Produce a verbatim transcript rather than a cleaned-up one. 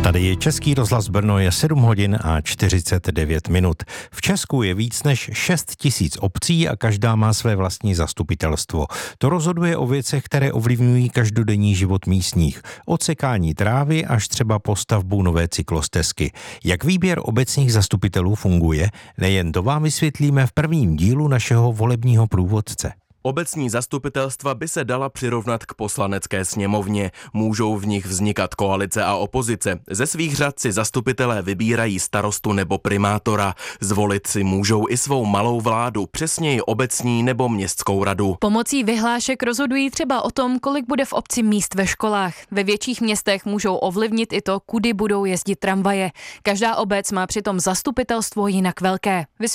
Tady je Český rozhlas Brno, je sedm hodin a čtyřicet devět minut. V Česku je víc než šest tisíc obcí a každá má své vlastní zastupitelstvo. To rozhoduje o věcech, které ovlivňují každodenní život místních. Od sekání trávy až třeba po stavbu nové cyklostezky. Jak výběr obecních zastupitelů funguje, nejen to vám vysvětlíme v prvním dílu našeho volebního průvodce. Obecní zastupitelstva by se dala přirovnat k poslanecké sněmovně. Můžou v nich vznikat koalice a opozice. Ze svých řad si zastupitelé vybírají starostu nebo primátora. Zvolit si můžou i svou malou vládu, přesněji obecní nebo městskou radu. Pomocí vyhlášek rozhodují třeba o tom, kolik bude v obci míst ve školách. Ve větších městech můžou ovlivnit i to, kudy budou jezdit tramvaje. Každá obec má přitom zastupitelstvo jinak velké.